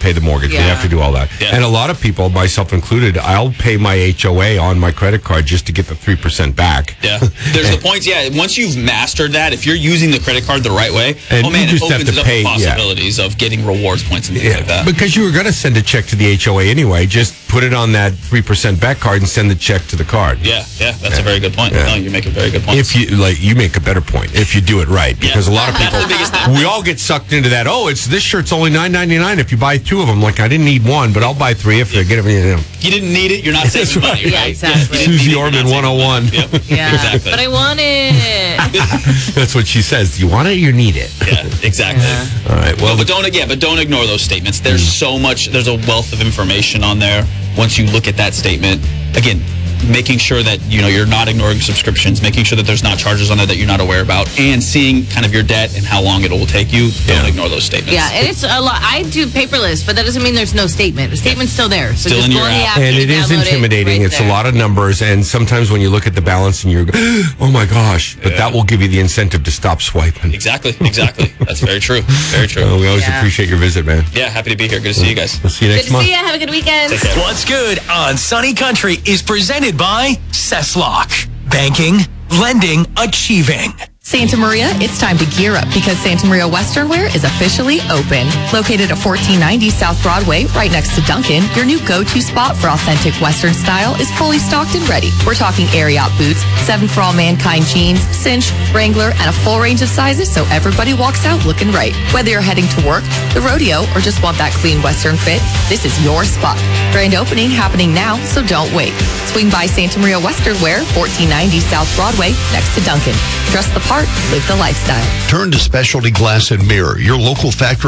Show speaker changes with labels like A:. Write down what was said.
A: pay the mortgage. We have to do all that. Yeah. And a lot of people, myself included, I'll pay my HOA on my credit card just to get the 3% back.
B: Yeah. There's the points. Yeah. Once you've mastered that, if you're using the credit card the right way,
A: and
B: it opens up possibilities of getting rewards points and things like that.
A: Because you were going to send a check to the HOA anyway. Just put it on that 3% back card and send the check to the card.
B: Yeah. That's a very good point. No, you make a very good point.
A: If you make a better point if you do it right, because a lot of people, we all get sucked into that. Oh, this shirt's only $9.99 if you buy 2 of them. Like, I didn't need 1, but I'll buy 3 if they get everything.
B: You didn't need it. You're not saving money. Right?
C: Yeah, exactly.
A: Susie Orman 101.
B: Yep.
C: Yeah,
B: exactly.
C: but I want it.
A: That's what she says. You want it, you need it.
B: Yeah, exactly.
A: All right. Well,
B: but don't ignore those statements. There's so much. There's a wealth of information on there. Once you look at that statement, again, making sure that you're not ignoring subscriptions, making sure that there's not charges on there that you're not aware about, and seeing kind of your debt and how long it will take you. Don't ignore those statements.
C: Yeah, and it's a lot. I do paperless, but that doesn't mean there's no statement. The statement's still there. So
B: still
C: just
B: in
C: go
B: your
C: on the
B: app.
A: And it is intimidating. It's a lot of numbers, and sometimes when you look at the balance and you're, oh my gosh, but that will give you the incentive to stop swiping.
B: Exactly. That's very true. Very true.
A: We always appreciate your visit, man.
B: Yeah, happy to be here. Good to see you guys.
A: We'll see you next month.
C: Good to see you. Have a good weekend.
D: What's Good on Sunny Country is presented by Cesslock. Banking, lending, achieving.
E: Santa Maria, it's time to gear up because Santa Maria Western Wear is officially open. Located at 1490 South Broadway, right next to Dunkin', your new go-to spot for authentic Western style is fully stocked and ready. We're talking Ariat boots, 7 for All Mankind jeans, cinch, Wrangler, and a full range of sizes so everybody walks out looking right. Whether you're heading to work, the rodeo, or just want that clean Western fit, this is your spot. Grand opening happening now, so don't wait. Swing by Santa Maria Western Wear, 1490 South Broadway, next to Dunkin'. Dress the part, live the lifestyle.
F: Turn to Specialty Glass and Mirror, your local factory